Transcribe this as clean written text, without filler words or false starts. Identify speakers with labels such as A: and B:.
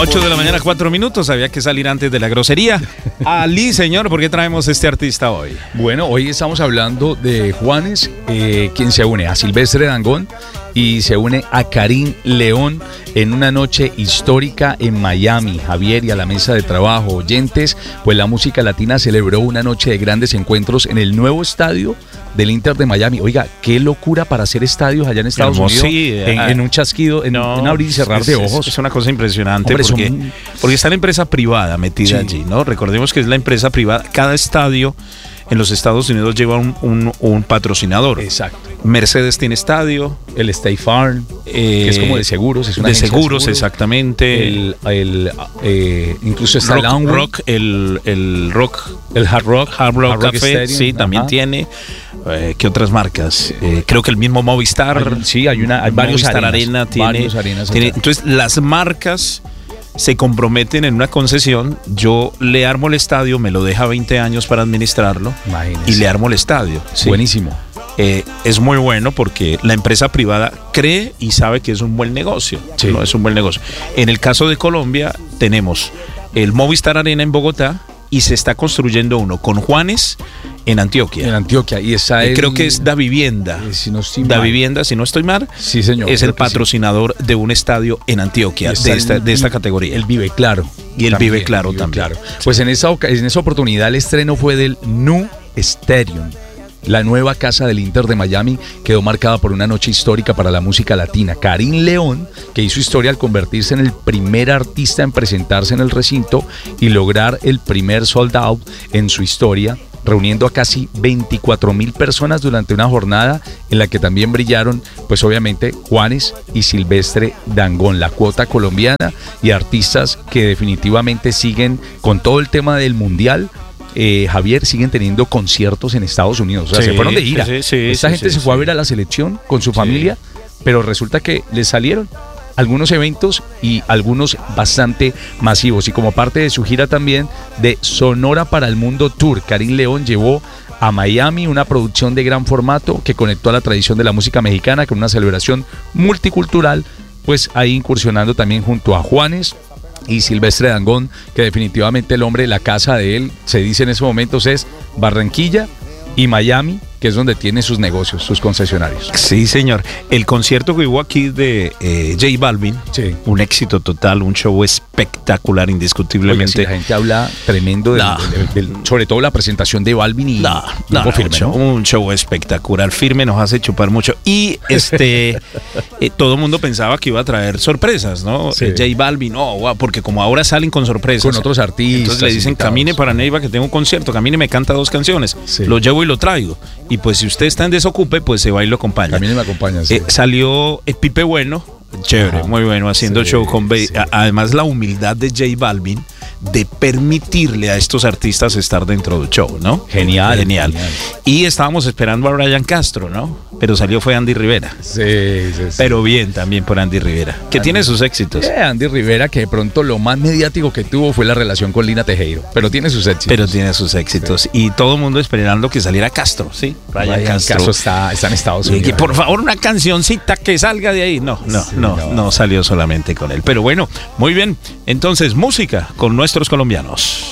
A: 8 de la mañana, 4 minutos. Había que salir antes de la grosería. Ali, señor, ¿por qué traemos este artista hoy?
B: Bueno, hoy estamos hablando de Juanes, quien se une a Silvestre Dangond y se une a Karim León en una noche histórica en Miami. Javier, y a la mesa de trabajo, oyentes, pues la música latina celebró una noche de grandes encuentros en el nuevo estadio del Inter de Miami. Oiga, qué locura para hacer estadios allá en Estados Unidos,
A: sí,
B: en un chasquido, en un abrir y cerrar de ojos.
A: Es una cosa impresionante.
B: Hombre,
A: porque está la empresa privada metida allí, ¿no? Recordemos que es la empresa privada. Cada estadio en los Estados Unidos lleva un patrocinador.
B: Exacto.
A: Mercedes tiene estadio.
B: El State Farm, que es como de seguros. Es una
A: de seguros, exactamente.
B: Incluso está
A: el Hard Rock Café,
B: Stadium,
A: sí, también tiene. ¿Qué otras marcas? Creo que el mismo Movistar.
B: Hay varios
A: Movistar Arena tiene. Entonces, las marcas se comprometen en una concesión. Yo le armo el estadio, me lo deja 20 años para administrarlo. Imagínese. Y le armo el estadio.
B: Sí. Buenísimo.
A: Es muy bueno porque la empresa privada cree y sabe que es un buen negocio. Sí. ¿No? Es un buen negocio. En el caso de Colombia tenemos el Movistar Arena en Bogotá y se está construyendo uno con Juanes en Antioquia.
B: Y esa
A: creo que es Davivienda. Davivienda, si no estoy mal.
B: Sí, señor.
A: Es el patrocinador de un estadio en Antioquia de esta categoría.
B: El Vive Claro.
A: Y el Vive Claro también.
B: Claro. Pues en esa oportunidad el estreno fue del Nu Stadium. La nueva casa del Inter de Miami quedó marcada por una noche histórica para la música latina. Karim León, que hizo historia al convertirse en el primer artista en presentarse en el recinto y lograr el primer sold out en su historia, reuniendo a casi 24,000 personas durante una jornada en la que también brillaron, pues obviamente, Juanes y Silvestre Dangond, la cuota colombiana y artistas que definitivamente siguen con todo el tema del mundial. Javier, siguen teniendo conciertos en Estados Unidos. O sea, se fueron de gira. Esta gente se fue a ver a la selección con su familia, pero resulta que les salieron algunos eventos y algunos bastante masivos. Y como parte de su gira también de Sonora para el Mundo Tour, Karim León llevó a Miami una producción de gran formato que conectó a la tradición de la música mexicana con una celebración multicultural, pues ahí incursionando también junto a Juanes y Silvestre Dangond, que definitivamente el hombre, la casa de él, se dice en esos momentos, es Barranquilla y Miami, que es donde tiene sus negocios, sus concesionarios.
A: Sí, señor. El concierto que hubo aquí de J Balvin, un éxito total, un show espectacular, indiscutiblemente.
B: Oye, si la gente habla tremendo sobre todo la presentación de Balvin y Firme,
A: un show espectacular. Firme nos hace chupar mucho. Y todo el mundo pensaba que iba a traer sorpresas, ¿no?
B: Sí.
A: J Balvin, porque como ahora salen con sorpresas.
B: Con otros artistas.
A: Entonces le dicen, invitados. Camine para Neiva que tengo un concierto, camine, me canta 2 canciones. Sí. Lo llevo y lo traigo. Y pues si usted está en desocupe, pues se va y lo acompaña.
B: A mí me acompaña, sí.
A: Salió Pipe Bueno, chévere, muy bueno, haciendo show con además la humildad de J Balvin de permitirle a estos artistas estar dentro del show, ¿no?
B: Genial.
A: Y estábamos esperando a Brian Castro, ¿no? Pero fue Andy Rivera.
B: Sí.
A: Pero bien también por Andy Rivera, que tiene sus éxitos.
B: Andy Rivera, que de pronto lo más mediático que tuvo fue la relación con Lina Tejero, pero tiene sus éxitos. Sí. Y todo el mundo esperando que saliera Castro, ¿sí? Brian Castro está en Estados Unidos.
A: Y por favor, una cancioncita que salga de ahí. No salió solamente con él. Pero bueno, muy bien. Entonces, música con nuestros colombianos.